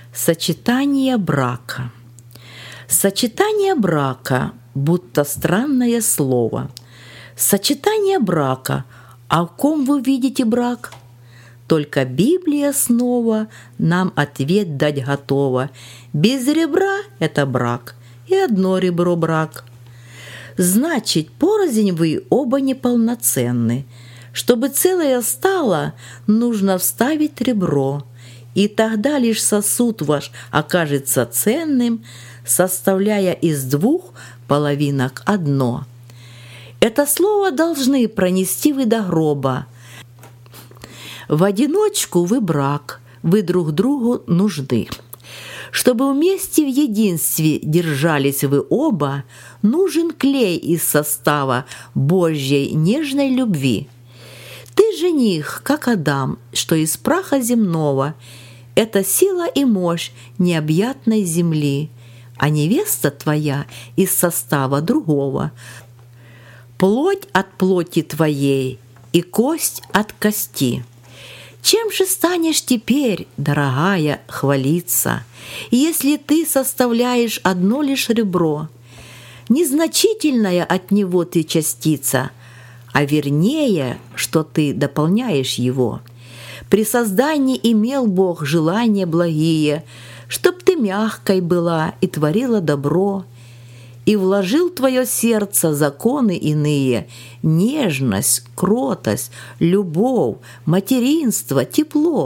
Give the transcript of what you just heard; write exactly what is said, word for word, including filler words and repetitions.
Сочетание брака. Сочетание брака, будто странное слово. Сочетание брака. А в ком вы видите брак? Только Библия снова нам ответ дать готова. Без ребра – это брак, и одно ребро – брак. Значит, порознь вы оба неполноценны. Чтобы целое стало, нужно вставить ребро, и тогда лишь сосуд ваш окажется ценным, составляя из двух половинок одно. Это слово должны пронести вы до гроба. В одиночку вы брак, вы друг другу нужны. Чтобы вместе в единстве держались вы оба, нужен клей из состава Божьей нежной любви. Ты жених, как Адам, что из праха земного, это сила и мощь необъятной земли, а невеста твоя из состава другого, плоть от плоти твоей и кость от кости. Чем же станешь теперь, дорогая, хвалиться, если ты составляешь одно лишь ребро? Незначительная от него ты частица, а вернее, что ты дополняешь его. При создании имел Бог желания благие, чтоб ты мягкой была и творила добро, и вложил в твое сердце законы иные, нежность, кротость, любовь, материнство, тепло.